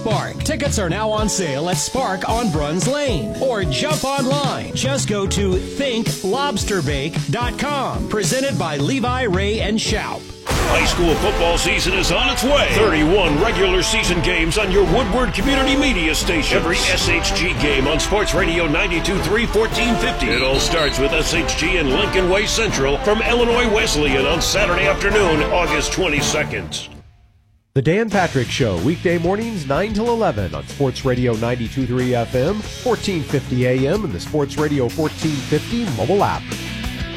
Spark. Tickets are now on sale at Spark on Bruns Lane. Or jump online. Just go to thinklobsterbake.com. Presented by Levi, Ray, and Schaup. High school football season is on its way. 31 regular season games on your Woodward Community Media station. Every SHG game on Sports Radio 92.3, 1450. It all starts with SHG and Lincoln Way Central from Illinois Wesleyan on Saturday afternoon, August 22nd. The Dan Patrick Show, weekday mornings 9 till 11 on Sports Radio 92.3 FM, 1450 AM, and the Sports Radio 1450 mobile app.